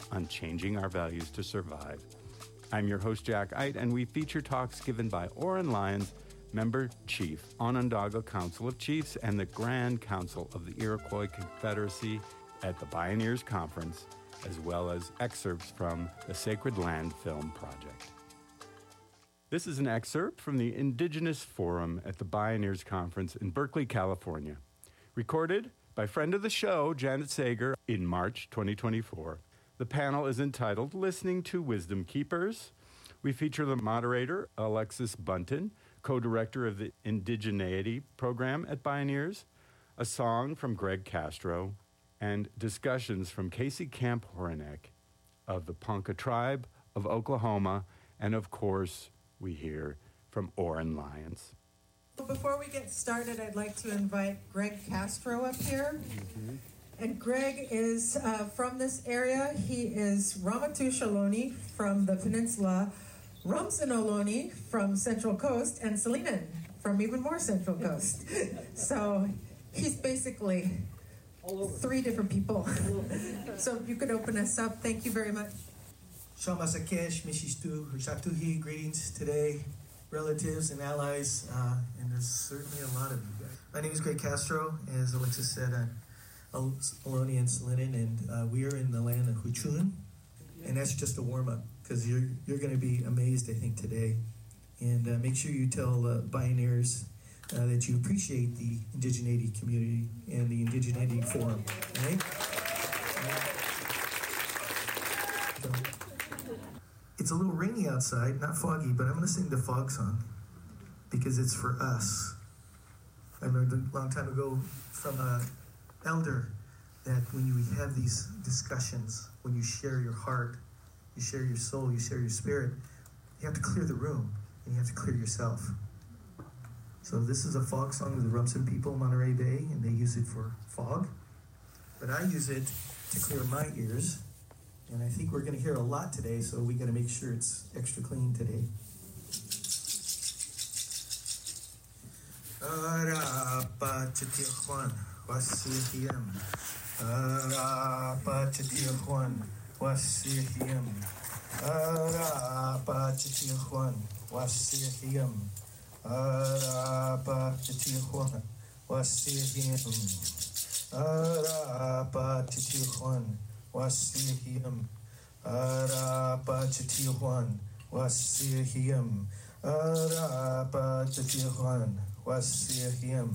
on changing our values to survive. I'm your host, Jack Eit, and we feature talks given by Oren Lyons, Member Chief, Onondaga Council of Chiefs, and the Grand Council of the Iroquois Confederacy at the Bioneers Conference, as well as excerpts from the Sacred Land Film Project. This is an excerpt from the Indigenous Forum at the Bioneers Conference in Berkeley, California, recorded by friend of the show, Janet Sager, in March 2024. The panel is entitled Listening to Wisdom Keepers. We feature the moderator, Alexis Bunton, co-director of the Indigeneity program at Bioneers, a song from Greg Castro, and discussions from Casey Camp Horinek of the Ponca tribe of Oklahoma, and of course, we hear from Oren Lyons. Before we get started, I'd like to invite Greg Castro up here. And Greg is from this area. He is Ramaytush Ohlone from the peninsula, Rumsen Ohlone from Central Coast, and Salinan from even more Central Coast. So he's basically three different people. So if you could open us up, thank you very much. Shamasakesh, Mishistu, Shatuhi, greetings today, relatives and allies, and there's certainly a lot of you guys. My name is Greg Castro, as Alexis said, I'm Ohlone and Salinan, and we are in the land of Huchun, and that's just a warm-up, because you're going to be amazed, I think, today. And make sure you tell Bioneers that you appreciate the Indigeneity community and the Indigeneity Forum, right? It's a little rainy outside, not foggy, but I'm going to sing the fog song because it's for us. I learned a long time ago from an elder that when you have these discussions, when you share your heart, you share your soul, you share your spirit, you have to clear the room and you have to clear yourself. So this is a fog song of the Rumsen people, Monterey Bay, and they use it for fog. But I use it to clear my ears. And I think we're going to hear a lot today, so we got to make sure it's extra clean today. Arapa Chatijuan Wasihim. Arapa Chatijuan Wasihim. Arapa Chatijuan Wasihim. Arapa Chatijuan Wasihim. Arapa Chatijuan Wasihim, Arapa Chatijuan, Wasihim, Arapa Chatijuan, Wasihim,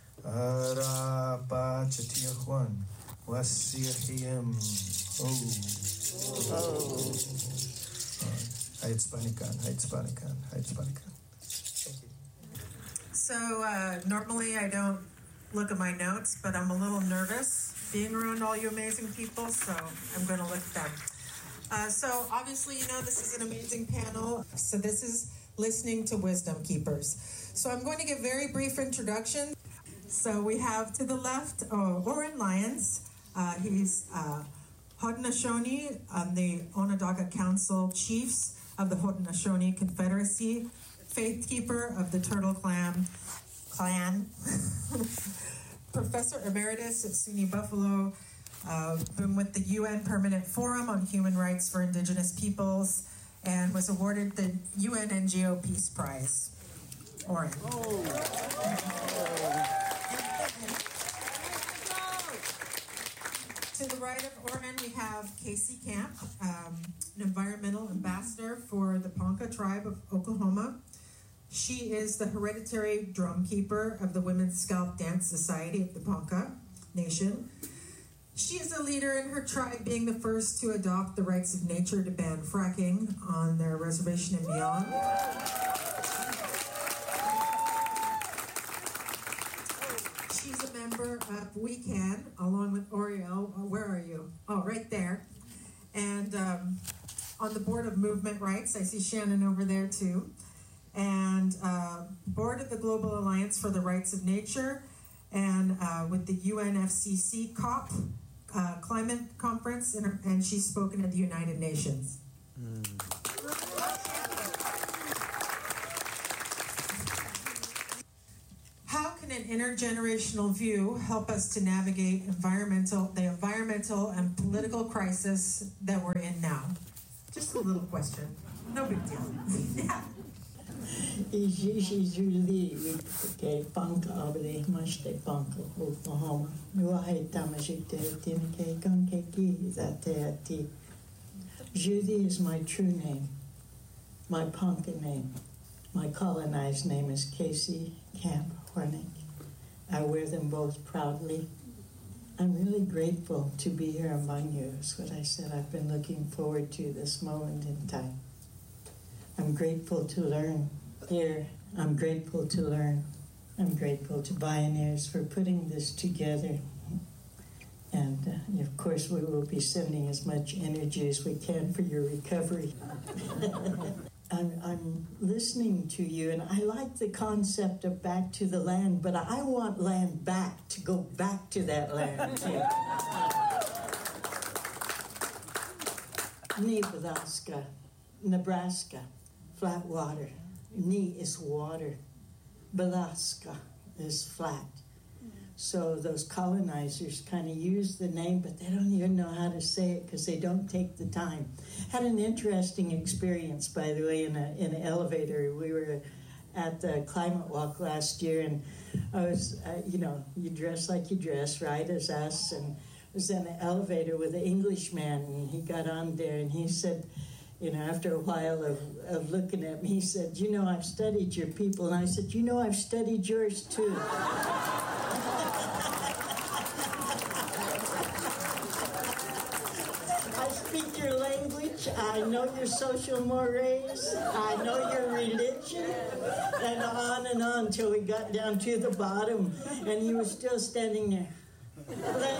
Arapa Chatijuan, Wasihim. Hayat Spanikan. Thank you. So normally I don't look at my notes, but I'm a little nervous being around all you amazing people, so I'm going to look at them. So obviously, you know, this is an amazing panel. So this is Listening to Wisdom Keepers. So I'm going to give very brief introduction. So we have to the left, Oren Lyons. He's Haudenosaunee, the Onondaga Council Chiefs of the Haudenosaunee Confederacy, faith keeper of the Turtle Clan. Professor Emeritus at SUNY Buffalo, been with the UN Permanent Forum on Human Rights for Indigenous Peoples, and was awarded the UN NGO Peace Prize. Oren. To the right of Oren, we have Casey Camp, an environmental ambassador for the Ponca tribe of Oklahoma. She is the hereditary drum keeper of the Women's Scalp Dance Society of the Ponca Nation. She is a leader in her tribe, being the first to adopt the rights of nature to ban fracking on their reservation and beyond. She's a member of We Can, along with Oriel. Where are you? Oh, right there. And on the board of Movement Rights. I see Shannon over there too. And board of the Global Alliance for the Rights of Nature, and with the UNFCCC COP climate conference, and she's spoken at the United Nations. How can an intergenerational view help us to navigate the environmental and political crisis that we're in now? Just a little question. No big deal. Yeah. Julie ke panka abde mashte panka Oklahoma. Nuahe tamashite tinke kankeki zateati. Julie is my true name, my panka name. My colonized name is Casey Camp Hornick. I wear them both proudly. I'm really grateful to be here among you. That's what I said. I've been looking forward to this moment in time. I'm grateful to learn here. I'm grateful to learn. I'm grateful to Bioneers for putting this together. And of course, we will be sending as much energy as we can for your recovery. I'm listening to you, and I like the concept of back to the land, but I want land back, to go back to that land, too. Nebraska, flat water. Ni is water. Alaska is flat. So those colonizers kind of use the name, but they don't even know how to say it because they don't take the time. Had an interesting experience, by the way, in an elevator. We were at the Climate Walk last year, and I was, you dress like you dress, right, as us, and I was in an elevator with an Englishman, and he got on there, and he said, after a while of looking at me, he said, I've studied your people. And I said, I've studied yours too. I speak your language. I know your social mores. I know your religion. And on till we got down to the bottom. And he was still standing there. When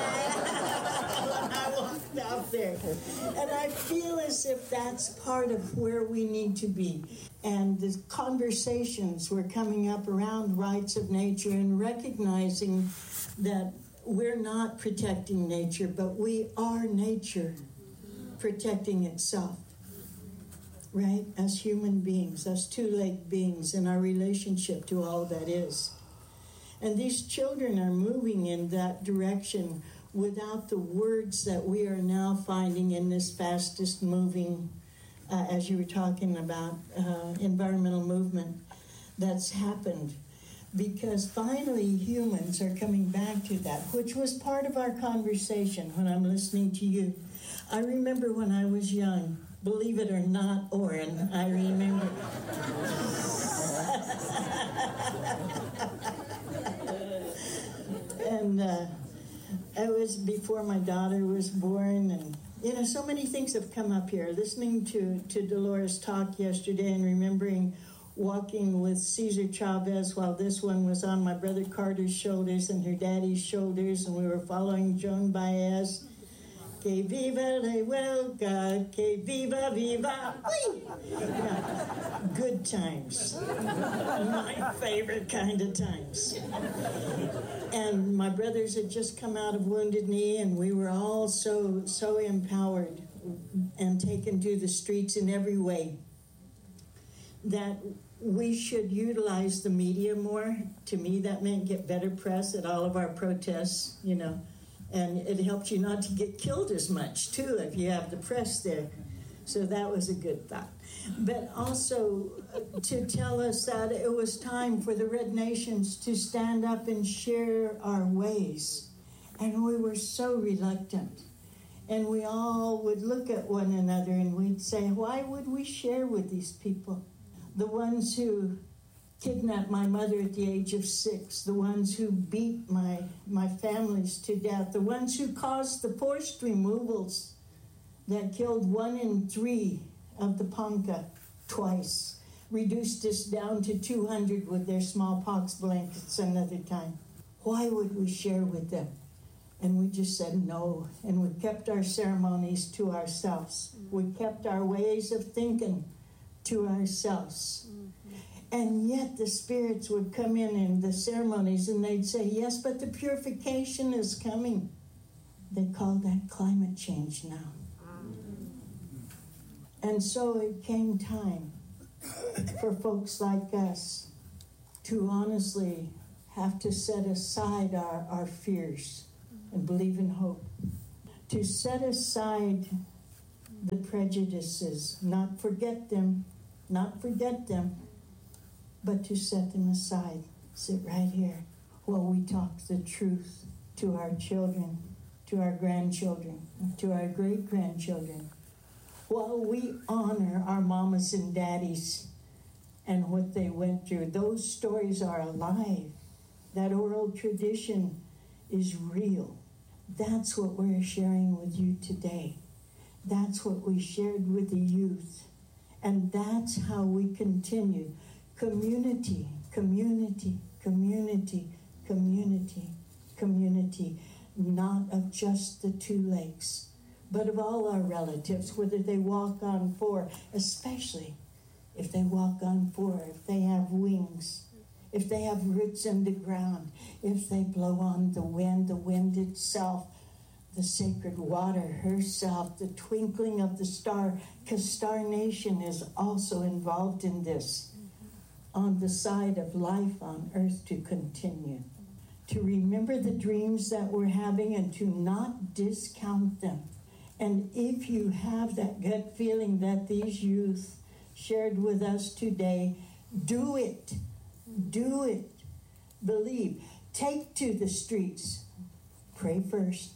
I walked out there. And I feel as if that's part of where we need to be. And the conversations were coming up around rights of nature and recognizing that we're not protecting nature, but we are nature protecting itself. Right? As human beings, as two-legged beings in our relationship to all that is. And these children are moving in that direction without the words that we are now finding in this fastest moving, as you were talking about, environmental movement that's happened. Because finally humans are coming back to that, which was part of our conversation when I'm listening to you. I remember when I was young, believe it or not, Oren, I remember. And it was before my daughter was born, and so many things have come up here. Listening to Dolores talk yesterday and remembering walking with Cesar Chavez while this one was on my brother Carter's shoulders and her daddy's shoulders, and we were following Joan Baez. Que viva la huelga, que viva, viva. Yeah. Good times. My favorite kind of times. And my brothers had just come out of Wounded Knee, and we were all so empowered and taken to the streets in every way that we should utilize the media more. To me, that meant get better press at all of our protests, And it helps you not to get killed as much, too, if you have the press there. So that was a good thought. But also to tell us that it was time for the Red Nations to stand up and share our ways. And we were so reluctant. And we all would look at one another and we'd say, why would we share with these people? The ones who kidnapped my mother at the age of 6, the ones who beat my families to death, the ones who caused the forced removals that killed 1 in 3 of the Ponca twice, reduced us down to 200 with their smallpox blankets another time. Why would we share with them? And we just said no, and we kept our ceremonies to ourselves. We kept our ways of thinking to ourselves. And yet the spirits would come in the ceremonies and they'd say, yes, but the purification is coming. They call that climate change now. And so it came time for folks like us to honestly have to set aside our fears and believe in hope. To set aside the prejudices, not forget them, but to set them aside. Sit right here while we talk the truth to our children, to our grandchildren, to our great-grandchildren, while we honor our mamas and daddies and what they went through. Those stories are alive. That oral tradition is real. That's what we're sharing with you today. That's what we shared with the youth. And that's how we continue. Community, community, community, community, community. Not of just the 2 lakes, but of all our relatives, whether they walk on 4, especially if they walk on 4, if they have wings, if they have roots in the ground, if they blow on the wind itself, the sacred water herself, the twinkling of the star, because Star Nation is also involved in this, on the side of life on earth to continue. To remember the dreams that we're having and to not discount them. And if you have that gut feeling that these youth shared with us today, do it. Do it. Believe. Take to the streets. Pray first.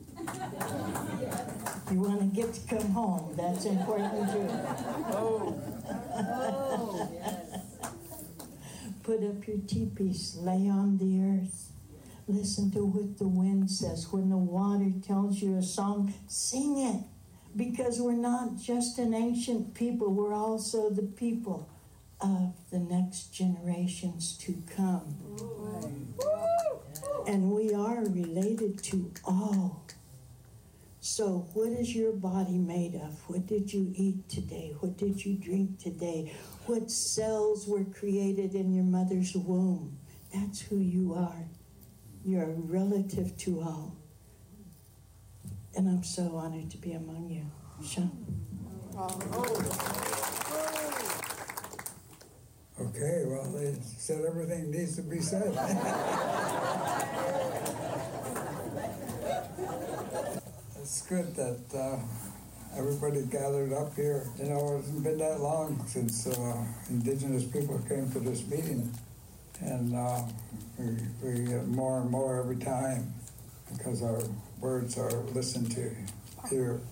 You want to get to come home. That's important too. Yes. Put up your teepees. Lay on the earth. Listen to what the wind says. When the water tells you a song, sing it. Because we're not just an ancient people, we're also the people of the next generations to come. And we are related to all. So what is your body made of? What did you eat today? What did you drink today? What cells were created in your mother's womb? That's who you are. You're a relative to all. And I'm so honored to be among you. Sean. Okay, well, they said everything needs to be said. It's good that everybody gathered up here. You know, it hasn't been that long since Indigenous people came to this meeting. And we get more and more every time because our words are listened to here.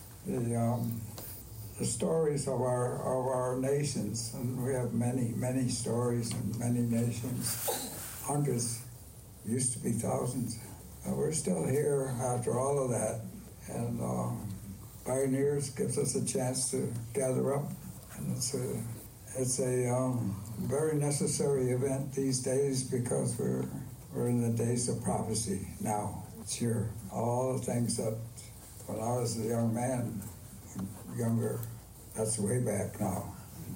The stories of our nations, and we have many stories in many nations, hundreds, used to be thousands. We're still here after all of that, and Pioneers gives us a chance to gather up, and it's a very necessary event these days because we're in the days of prophecy now. It's here. All the things that when I was a young man, younger, that's way back now.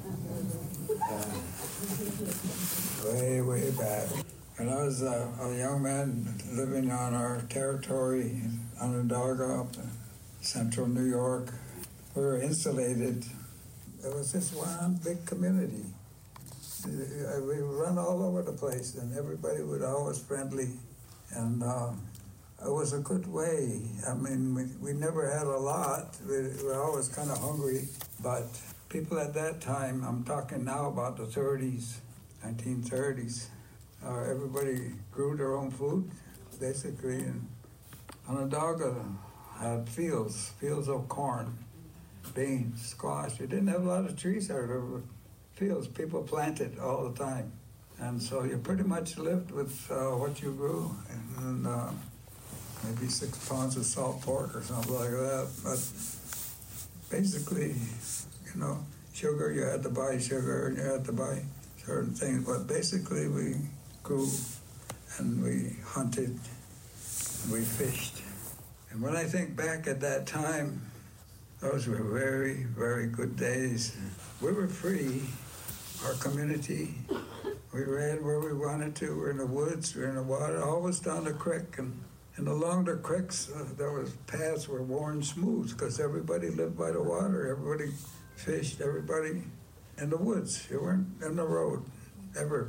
Way back. When I was a young man living on our territory in Onondaga, up in central New York, we were insulated. It was just one big community. We run all over the place, and everybody was always friendly, and it was a good way. I mean, we never had a lot. We were always kind of hungry, but people at that time, I'm talking now about the 30s, 1930s, everybody grew their own food, basically, and Onondaga had fields of corn, beans, squash. We didn't have a lot of trees out there, but fields. People planted all the time. And so you pretty much lived with what you grew, and maybe 6 pounds of salt pork or something like that. But basically, you know, sugar, you had to buy sugar, and you had to buy certain things. But basically, we grew, and we hunted, and we fished. And when I think back at that time, those were very, very good days. We were free, our community. We ran where we wanted to. We're in the woods, we're in the water, always down the creek. And along the creeks, there was paths were worn smooth because everybody lived by the water. Everybody fished, everybody in the woods. You weren't in the road, ever.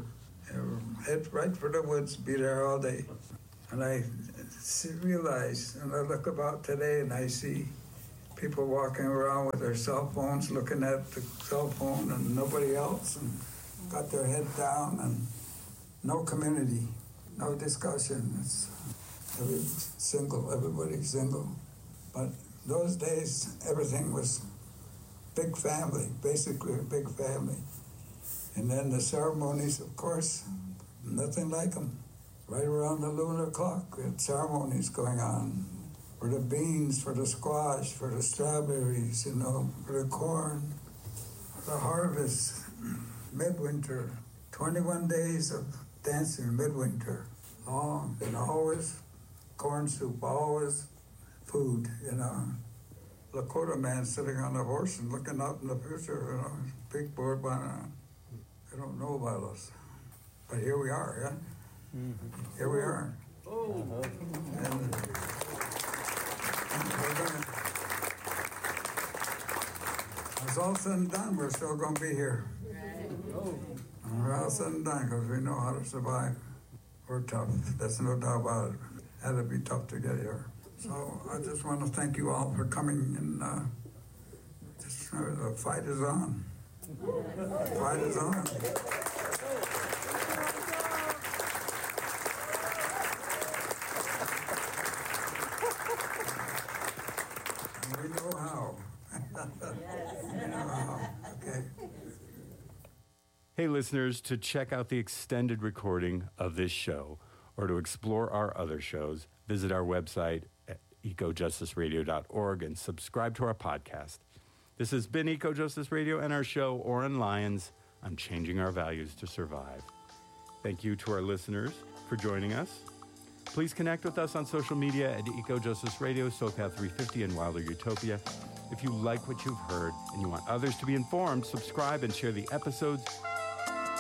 Head right for the woods, be there all day. And I realize, and I look about today and I see people walking around with their cell phones, looking at the cell phone and nobody else, and got their head down, and no community, no discussion. It's everybody's single. But those days, everything was big family, basically a big family. And then the ceremonies, of course, nothing like them. Right around the lunar clock, we had ceremonies going on for the beans, for the squash, for the strawberries, for the corn, for the harvest, midwinter, 21 days of dancing midwinter, long, and always corn soup, always food, Lakota man sitting on a horse and looking out in the future, big board banner. They don't know about us. But here we are, yeah? Mm-hmm. Here we are. Oh. And it's all said and done, we're still going to be here. Oh. We're all said and done because we know how to survive. We're tough. There's no doubt about it. It had to be tough to get here. So I just want to thank you all for coming, and the fight is on. The fight is on. And we know how. We know how. Okay. Hey, listeners, to check out the extended recording of this show or to explore our other shows, visit our website at ecojusticeradio.org and subscribe to our podcast. This has been Eco Justice Radio and our show, Oren Lyons, on Changing Our Values to Survive. Thank you to our listeners for joining us. Please connect with us on social media at Eco Justice Radio, SoCal 350, and Wilder Utopia. If you like what you've heard and you want others to be informed, subscribe and share the episodes